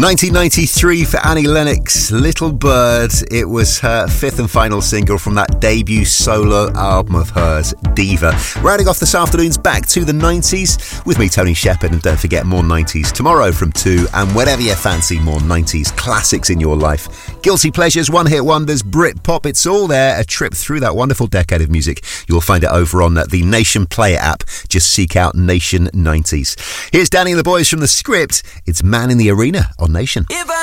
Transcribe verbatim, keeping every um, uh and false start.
nineteen ninety-three for Annie Lennox, Little Bird. It was her fifth and final single from that debut solo album of hers, Diva. Rounding off this afternoon's Back to the nineties with me, Tony Shepherd, and don't forget more nineties tomorrow from two, and whenever you fancy more nineties classics in your life. Guilty pleasures, one-hit wonders, Britpop, it's all there. A trip through that wonderful decade of music. You'll find it over on the Nation Player app. Just seek out Nation nineties. Here's Danny and the boys from The Script. It's Man in the Arena on Nation. If I